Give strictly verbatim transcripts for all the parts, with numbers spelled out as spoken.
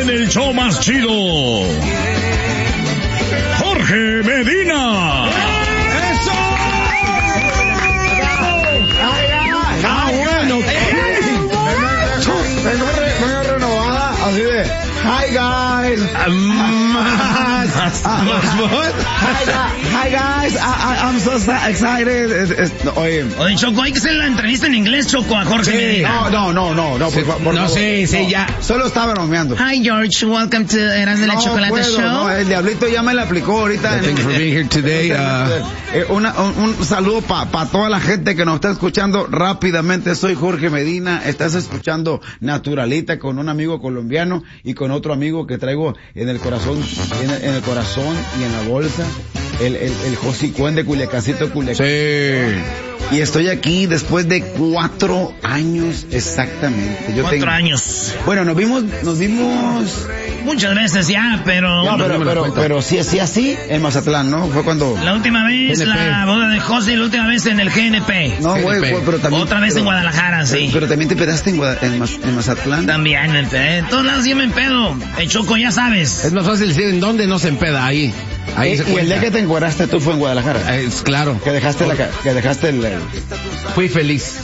en el show más chido, Jorge Medina. ¡Eso! ¡Ah, bueno! Vengo renovada, así de... Hi guys. Más, más, what? Hi guys. I, I, I'm so excited. Es, es, no, oye. Oye, Choco, hay que hacer la entrevista en inglés, Choco, a Jorge Sí, Medina. no, no, no, no, por, por, por No, favor. sí, sí, No, ya. Solo estaba bromeando. Hi, George. Welcome to Eras de la No Chocolate puedo, Show. no, el diablito ya me la aplicó ahorita. Thank you for being here today. Uh, Eh, una, un, un saludo para pa toda la gente que nos está escuchando rápidamente. Soy Jorge Medina. Estás escuchando Naturalita con un amigo colombiano y con otro amigo que traigo en el corazón, en el, en el corazón y en la bolsa. El, el, el Josicuen de Culiacancito, Culiacán. sí. Y estoy aquí después de cuatro años exactamente. Yo Cuatro tengo, años. Bueno, nos vimos, nos vimos. Muchas veces ya, pero... No, pero, no me lo pero, cuento. pero sí, sí, así en Mazatlán, ¿no? Fue cuando. La última vez, G N P. la boda de José, y la última vez en el G N P. No, güey, G N P. fue- pero también. Otra vez pero- en Guadalajara, sí. Pero también te pedaste en, Guada- en, Maz- en Mazatlán. También, en, en todos lados yo me empedo. En Choco, ya sabes. Es más fácil decir en dónde no se empeda, ahí. Ahí Eh, se y el cuenta. día que te encueraste tú fue en Guadalajara. Eh, Es claro. Que dejaste la, ca- que dejaste el, el- Fui feliz.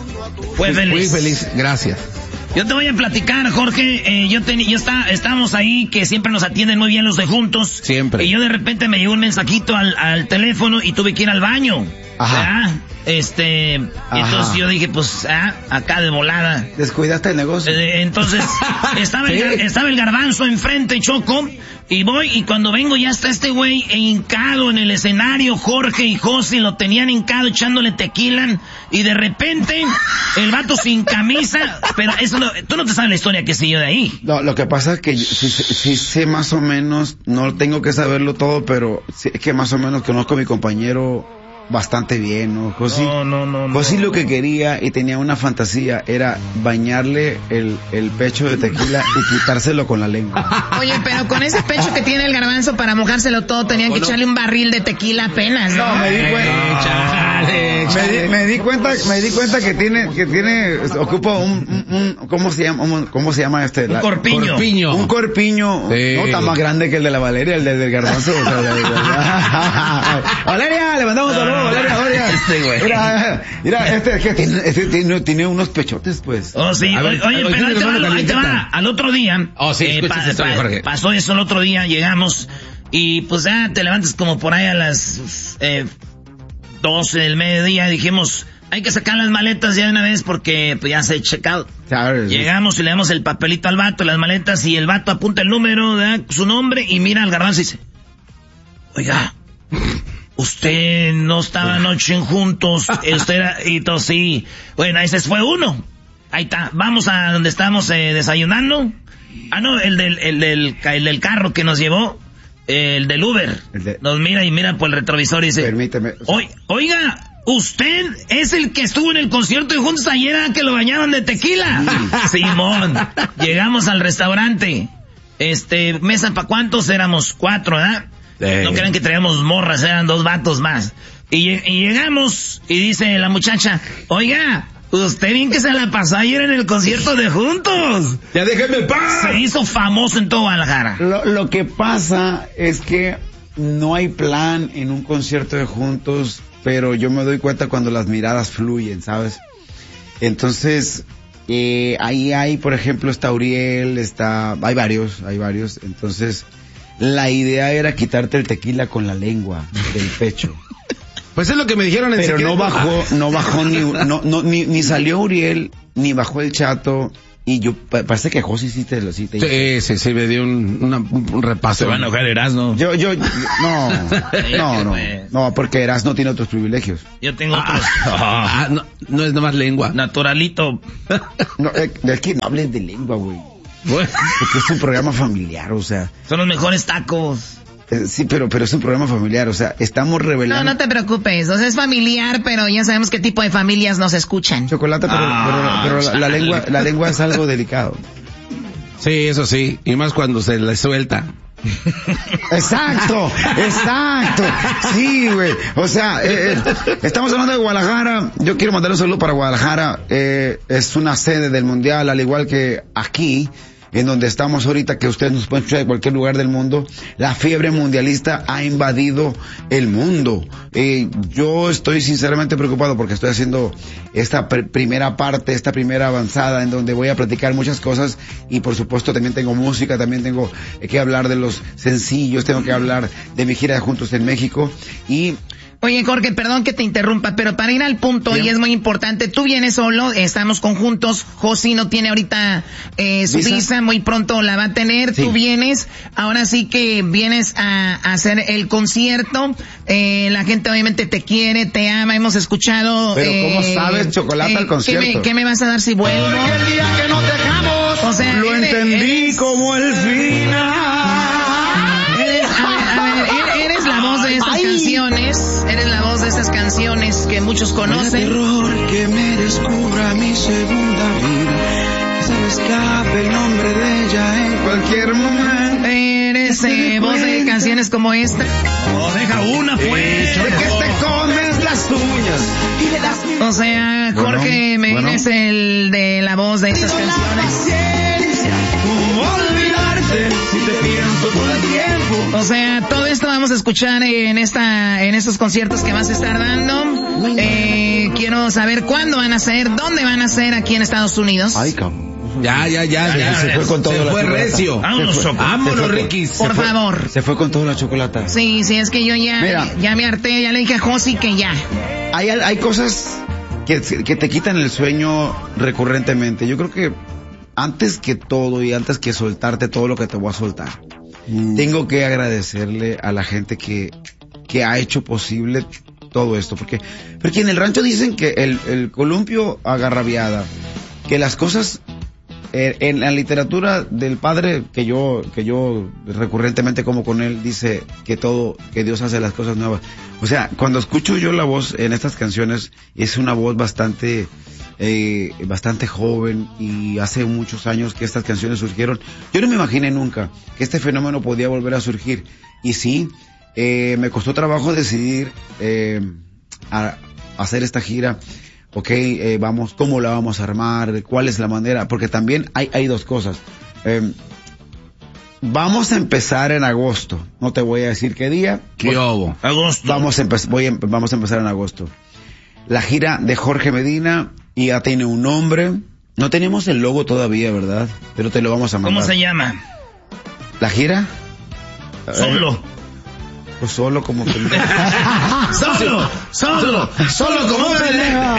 Fue Fui feliz. feliz, gracias. Yo te voy a platicar, Jorge. Eh, yo ten, yo está, estábamos ahí, que siempre nos atienden muy bien los de Juntos. Siempre. Y yo de repente me llegó un mensajito al, al teléfono y tuve que ir al baño. Ajá. ¿verdad? Este, Ajá. entonces yo dije, pues, ah, acá de volada. descuidaste el negocio. Eh, entonces, estaba, el, Sí. gar- estaba el garbanzo enfrente, Choco, y voy, y cuando vengo ya está este güey hincado en el escenario, Jorge y José lo tenían hincado echándole tequila, y de repente, el vato sin camisa, pero eso no, tú no te sabes la historia que siguió de ahí. No, lo que pasa es que yo sí, sí- sí sé más o menos, no tengo que saberlo todo, pero sí es que más o menos conozco a mi compañero bastante bien, ¿no? José, No, no, no, no. José lo que quería y tenía una fantasía era bañarle el, el pecho de tequila y quitárselo con la lengua. Oye, pero con ese pecho que tiene el garbanzo para mojárselo todo, tenían que echarle un barril de tequila apenas, ¿no? No, me di cuenta. Chale, Me di, me di cuenta, me di cuenta que tiene, que tiene, ocupa un, un, un- ¿cómo se llama? Un- ¿Cómo se llama este? Un La- corpiño. Corpiño. Un corpiño, Sí. no tan más grande que el de la Valeria, el del, del garbanzo. O sea, de- de- Valeria, le mandamos saludos, Valeria, Valeria. Este güey. Mira, mira, este, que tiene, este tiene, tiene unos pechotes, pues. Oh, sí, A ver, oye, a ver, pero ahí te, ¿quién le va, manda ahí te la va. tarjeta? Al otro día, Oh, sí, escucha esa historia, Jorge. pasó eso el otro día, llegamos, y pues ya te levantas como por ahí a las eh, doce del mediodía, dijimos, hay que sacar las maletas ya de una vez porque pues ya se ha checado. ¿Sabes? Llegamos y le damos el papelito al vato, las maletas, y el vato apunta el número, da su nombre, y mira al garbanzo y dice, oiga, usted no estaba anoche en Juntos, usted era, y todo sí. Bueno, ese fue uno. Ahí está, vamos a donde estamos eh, desayunando. Ah, no, el del, el del, el del carro que nos llevó, el del Uber. El de- Nos mira y mira por el retrovisor y dice, Permíteme. "Oi- oiga, usted es el que estuvo en el concierto de Juntos ayer, ¿ah, que lo bañaban de tequila?" Simón, llegamos al restaurante. Este, mesa para cuántos éramos, cuatro, ¿verdad? Sí. No crean que traíamos morras, eran dos vatos más. Y, lle- y llegamos y dice la muchacha, oiga, usted bien que se la pasó ayer en el concierto de Juntos. Ya déjenme en paz. Se hizo famoso en todo Guadalajara. Lo, lo que pasa es que no hay plan en un concierto de Juntos, pero yo me doy cuenta cuando las miradas fluyen, ¿sabes? Entonces, eh, ahí hay, por ejemplo, está Uriel, está, hay varios, hay varios, entonces, la idea era quitarte el tequila con la lengua del pecho. Pues es lo que me dijeron en Pero no secreto. bajó, no bajó ni, no, no, ni, ni salió Uriel, ni bajó el Chato, y yo, pa- parece que José sí te lo sí te Sí, sí, sí, me dio un, una- un repaso. Erasmo. Yo, yo, yo- no, no, no, no, porque Erasmo tiene otros privilegios. Yo tengo otros. Ah, no, no es nomás lengua. Naturalito. No, eh, es que no hables de lengua, güey. Porque es un programa familiar, o sea, Son los mejores tacos. eh, sí, pero, pero es un programa familiar, o sea, estamos No, revelando. no te preocupes, o sea, es familiar, pero ya sabemos qué tipo de familias nos escuchan. Chocolate, pero, Ah, pero, pero la, la lengua, la lengua es algo delicado. Sí, eso sí. Y más cuando se le suelta. Exacto, exacto. Sí, güey. O sea, eh, eh, estamos hablando de Guadalajara. Yo quiero mandar un saludo para Guadalajara. Eh, es una sede del mundial, al igual que aquí. en donde estamos ahorita, que ustedes nos pueden escuchar de cualquier lugar del mundo, la fiebre mundialista ha invadido el mundo. Eh, yo estoy sinceramente preocupado porque estoy haciendo esta pr- primera parte, esta primera avanzada, en donde voy a platicar muchas cosas, y por supuesto también tengo música, también tengo que hablar de los sencillos, tengo que hablar de mi gira de Juntos en México, y... Oye, Jorge, perdón que te interrumpa, pero para ir al punto, Bien. y es muy importante, tú vienes solo, estamos conjuntos, Josi no tiene ahorita eh, su visa. visa, muy pronto la va a tener, sí. Tú vienes, ahora sí que vienes a, a hacer el concierto, eh, la gente obviamente te quiere, te ama, hemos escuchado... Pero eh, ¿cómo sabes, Chocolate, eh, al concierto? ¿qué me, ¿Qué me vas a dar si vuelvo? El día que nos dejamos, o sea, lo eres, entendí eres, como el final. Eres, a ver, a ver, eres la voz de estas Ay. canciones, eres la voz de estas canciones que muchos conocen. El terror que me descubra mi segunda vida, se me escape el nombre de ella en cualquier momento. Eres eh, voz de canciones como esta. No, deja una pues. ¿De qué te comes las uñas? Y le das mi... O sea, Jorge bueno, Medina bueno. es el de la voz de estas canciones. ¿Cómo olvidarte si te pienso todo el tiempo? O sea, todo esto vamos a escuchar en esta, en estos conciertos que vas a estar dando. Eh, quiero saber cuándo van a ser, dónde van a ser aquí en Estados Unidos. Ay, cabrón. Ya, ya, ya, ya, ya, se fue con todo se la fue chocolata. recio. Vámonos, Choco. Vámonos, Ricky. Por fue, favor. Se fue con toda la chocolata. Sí, sí, es que yo ya, Mira, ya me harté, ya le dije a Josi que ya. Hay, hay cosas que, que te quitan el sueño recurrentemente. Yo creo que antes que todo y antes que soltarte todo lo que te voy a soltar, mm. tengo que agradecerle a la gente que, que ha hecho posible todo esto. Porque, porque en el rancho dicen que el, el columpio agarrabiada, que las cosas... En la literatura del padre que yo que yo recurrentemente como con él, dice que todo, que Dios hace las cosas nuevas. O sea, cuando escucho yo la voz en estas canciones, es una voz bastante eh, bastante joven, y hace muchos años que estas canciones surgieron. Yo no me imaginé nunca que este fenómeno podía volver a surgir. Y sí, eh, me costó trabajo decidir eh, a, a hacer esta gira. Ok, eh, vamos, ¿cómo la vamos a armar? ¿Cuál es la manera? Porque también hay, hay dos cosas. Eh, vamos a empezar en agosto. No te voy a decir qué día. ¿Qué hubo? Agosto. Vamos a, empe- voy a, vamos a empezar en agosto. La gira de Jorge Medina, y ya tiene un nombre. No tenemos el logo todavía, ¿verdad? Pero te lo vamos a mandar. ¿Cómo se llama? ¿La gira? Solo. Eh, Pues solo como pendejo. solo, solo, solo como pendejo.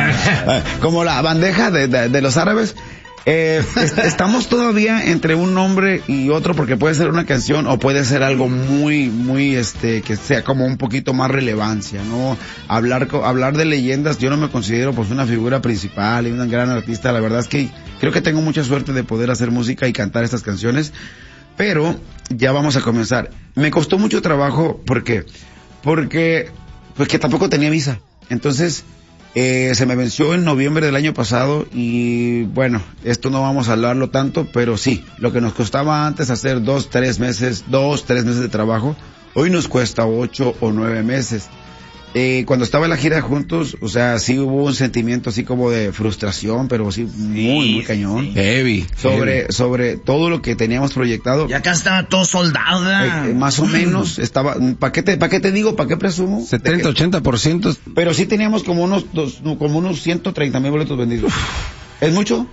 Como la bandeja de, de, de los árabes. Eh, est- estamos todavía entre un nombre y otro, porque puede ser una canción o puede ser algo muy, muy, este, que sea como un poquito más relevancia, ¿no? Hablar, co- hablar de leyendas, yo no me considero pues una figura principal y un gran artista. La verdad es que creo que tengo mucha suerte de poder hacer música y cantar estas canciones. Pero ya vamos a comenzar. Me costó mucho trabajo, ¿por qué? Porque, porque tampoco tenía visa. Entonces, eh, se me venció en noviembre del año pasado, y bueno, esto no vamos a hablarlo tanto, pero sí, lo que nos costaba antes hacer dos, tres meses, dos, tres meses de trabajo, hoy nos cuesta ocho o nueve meses. Eh, cuando estaba en la gira juntos, o sea, sí hubo un sentimiento así como de frustración, pero sí muy, muy cañón. Sí. Heavy. Sobre, heavy. sobre todo lo que teníamos proyectado. Y acá estaba todo soldado. Eh, eh, más o menos estaba, ¿para qué te, para qué te digo? ¿Para qué presumo? setenta, ochenta por ciento. Pero sí teníamos como unos, dos, como unos ciento treinta mil boletos vendidos. ¿Es mucho?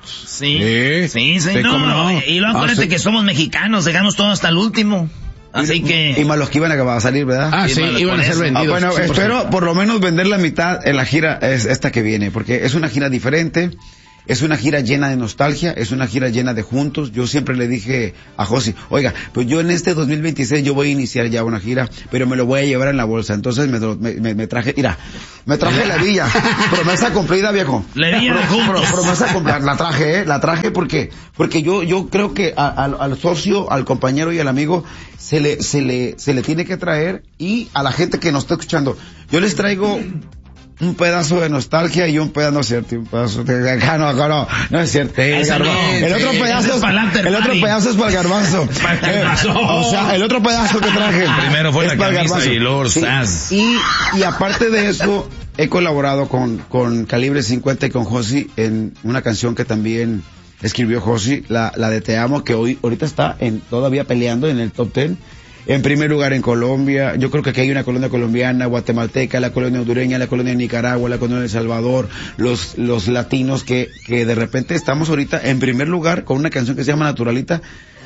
Sí. Sí. Sí, sí, Sí, no, cómo no. Y luego acuérdate Ah, sí. que somos mexicanos, dejamos todo hasta el último. Así que... Y más los que iban a salir, ¿verdad? Ah, Sí, sí, bueno, iban por a ser eso. vendidos. Ah, bueno, cien por ciento. espero por lo menos vender la mitad en la gira, es esta que viene, porque es una gira diferente, es una gira llena de nostalgia, es una gira llena de juntos. Yo siempre le dije a Josi, oiga, pues yo en este dos mil veintiséis yo voy a iniciar ya una gira, pero me lo voy a llevar en la bolsa. Entonces me, me, me traje, mira, me traje la villa, promesa cumplida, viejo. La villa de Pro- juntos. pro- promesa cumplida, la traje, eh, la traje porque, porque yo, yo creo que a- al, al socio, al compañero y al amigo se le, se le, se le tiene que traer, y a la gente que nos está escuchando, yo les traigo un pedazo de nostalgia y un pedazo, no es cierto, un pedazo de, acá no, acá no, no es cierto. El, Esa no, el otro sí, pedazo ese es es, para el after el otro party. pedazo es para el garbanzo. Para el garbanzo. Eh, o sea, el otro pedazo que traje. Primero fue es la para el camisa garbanzo. y luego Sí, estás. Y, y aparte de eso, he colaborado con, con Calibre cincuenta y con Josi en una canción que también escribió Josi, la, la de Te Amo, que hoy, ahorita está en, todavía peleando en el top ten. En primer lugar en Colombia, yo creo que aquí hay una colonia colombiana, guatemalteca, la colonia hondureña, la colonia de Nicaragua, la colonia de El Salvador, los, los latinos que, que de repente estamos ahorita en primer lugar con una canción que se llama Naturalita,